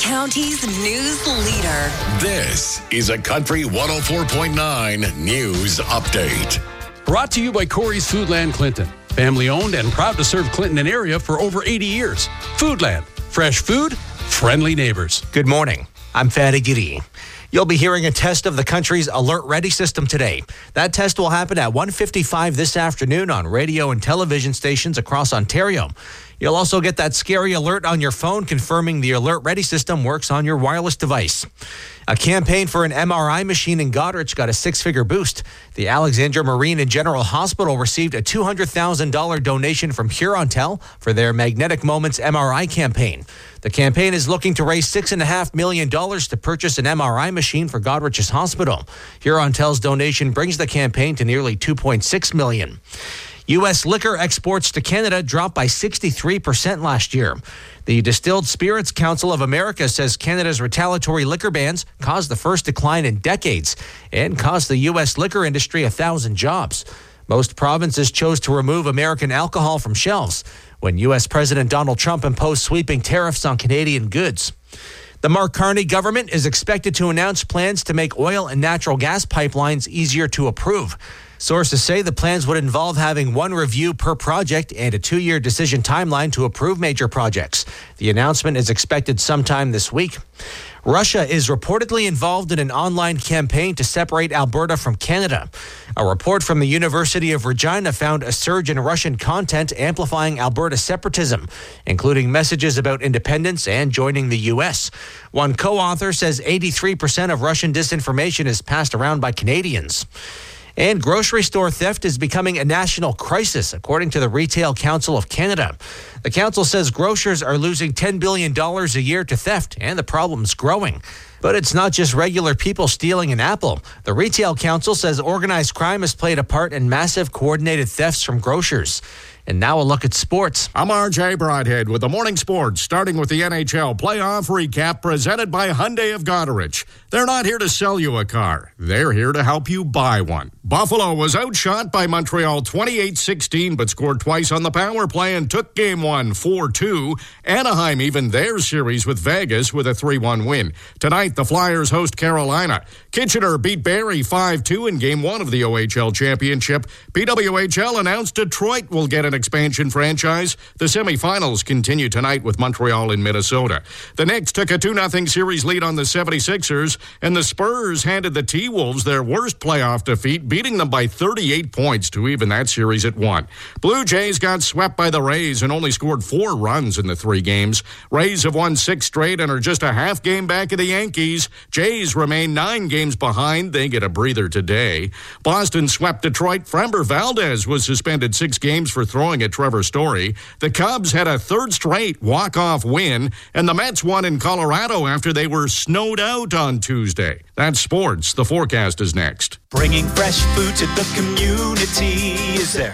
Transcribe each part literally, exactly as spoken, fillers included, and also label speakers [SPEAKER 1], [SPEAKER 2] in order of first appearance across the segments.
[SPEAKER 1] County's news leader.
[SPEAKER 2] This is a Country one oh four point nine News Update.
[SPEAKER 3] Brought to you by Corey's Foodland Clinton. Family owned and proud to serve Clinton and area for over eighty years. Foodland. Fresh food, friendly neighbors.
[SPEAKER 4] Good morning. I'm Fatty Giddy. You'll be hearing a test of the country's Alert Ready system today. That test will happen at one fifty-five this afternoon on radio and television stations across Ontario. You'll also get that scary alert on your phone confirming the Alert Ready system works on your wireless device. A campaign for an M R I machine in Goderich got a six-figure boost. The Alexandra Marine and General Hospital received a two hundred thousand dollars donation from Hurontel for their Magnetic Moments M R I campaign. The campaign is looking to raise six point five million dollars to purchase an M R I machine for Goderich's hospital. Hurontel's donation brings the campaign to nearly two point six million dollars. U S liquor exports to Canada dropped by sixty-three percent last year. The Distilled Spirits Council of America says Canada's retaliatory liquor bans caused the first decline in decades and cost the U S liquor industry a thousand jobs. Most provinces chose to remove American alcohol from shelves when U S President Donald Trump imposed sweeping tariffs on Canadian goods. The Mark Carney government is expected to announce plans to make oil and natural gas pipelines easier to approve. Sources say the plans would involve having one review per project and a two-year decision timeline to approve major projects. The announcement is expected sometime this week. Russia is reportedly involved in an online campaign to separate Alberta from Canada. A report from the University of Regina found a surge in Russian content amplifying Alberta separatism, including messages about independence and joining the U S. One co-author says eighty-three percent of Russian disinformation is passed around by Canadians. And grocery store theft is becoming a national crisis, according to the Retail Council of Canada. The council says grocers are losing ten billion dollars a year to theft, and the problem's growing. But it's not just regular people stealing an apple. The Retail Council says organized crime has played a part in massive coordinated thefts from grocers. And now a look at sports.
[SPEAKER 5] I'm R J Broadhead with the morning sports, starting with the N H L playoff recap presented by Hyundai of Goderich. They're not here to sell you a car. They're here to help you buy one. Buffalo was outshot by Montreal twenty-eight sixteen, but scored twice on the power play and took game one four two. Anaheim evened their series with Vegas with a three one win. Tonight, the Flyers host Carolina. Kitchener beat Barrie five two in game one of the O H L championship. P W H L announced Detroit will get an expansion franchise. The semifinals continue tonight with Montreal in Minnesota. The Knicks took a two nothing series lead on the seventy-sixers, and the Spurs handed the T-Wolves their worst playoff defeat, beating them by thirty-eight points to even that series at one. Blue Jays got swept by the Rays and only scored four runs in the three games. Rays have won six straight and are just a half game back of the Yankees. Jays remain nine games behind. They get a breather today. Boston swept Detroit. Framber Valdez was suspended six games for throwing at Trevor Story. The Cubs had a third straight walk-off win, and the Mets won in Colorado after they were snowed out on Tuesday. That's sports. The forecast is next.
[SPEAKER 6] Bringing fresh food to the community is their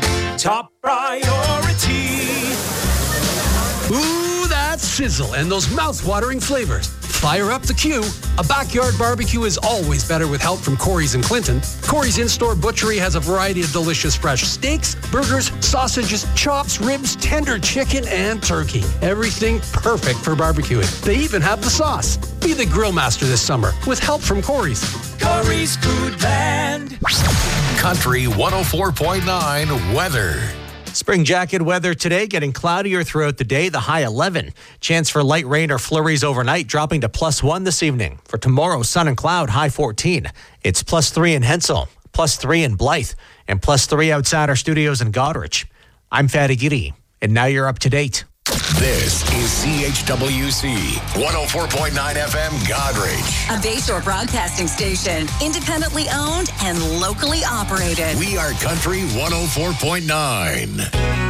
[SPEAKER 6] top priority.
[SPEAKER 3] Ooh, that sizzle and those mouth-watering flavors. Fire up the queue. A backyard barbecue is always better with help from Corey's in Clinton. Corey's in-store butchery has a variety of delicious fresh steaks, burgers, sausages, chops, ribs, tender chicken, and turkey. Everything perfect for barbecuing. They even have the sauce. Be the grill master this summer with help from Corey's.
[SPEAKER 6] Corey's Foodland.
[SPEAKER 2] Country one oh four point nine weather.
[SPEAKER 4] Spring jacket weather today, getting cloudier throughout the day, the high eleven. Chance for light rain or flurries overnight, dropping to plus one this evening. For tomorrow, sun and cloud, high fourteen. It's plus three in Hensel, plus three in Blythe, and plus three outside our studios in Goderich. I'm Fatty Giddy, and now you're up to date.
[SPEAKER 2] This is C H W C one oh four point nine F M Goderich.
[SPEAKER 1] A Bayshore broadcasting station, independently owned and locally operated.
[SPEAKER 2] We are Country one oh four point nine.